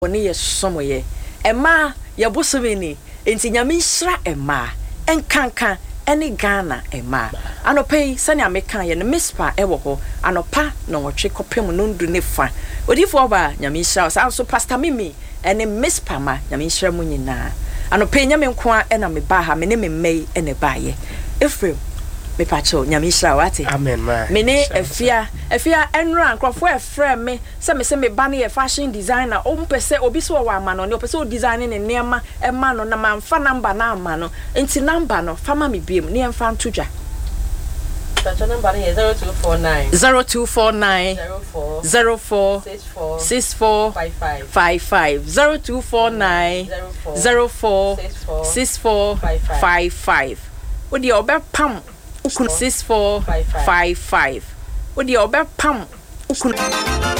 Oni ye somoye. Emma ye bosomeni. Enti nyame nhyira emma. Enkanka eni Ghana emma. Anope sani ameka ye ne mispa ewo ho. Anopa no wotwe kopem no ndu ne fa. Odifo ba nyame nhyira sa so pastor Mimi ene mispa ma nyame nhyira mu nyina. Anope nyame nko ena me ba ha me ne me mei ene ba ye. Efrem me pacho nyame nhyira wate. Amen ma. Me ne efia enra nkrofo efrem me se me ba ne fashion designer o mpese obi so wa ama no ne opese o design ne nema ema no na manfa number na ama no enti number no fama me biem ne emfa ntodwa. Tacho number is 0249 04 64 55 0249 04 64 55. Odi obepam ukun 64 55. Odi obepam ukun